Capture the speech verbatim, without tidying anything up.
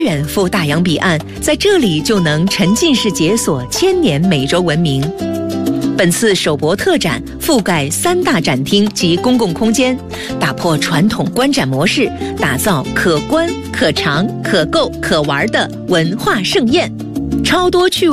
远赴大洋彼岸，在这里就能沉浸式解锁千年美洲文明。本次首博特展覆盖三大展厅及公共空间，打破传统观展模式，打造可观、可尝、可购、可玩的文化盛宴，超多趣味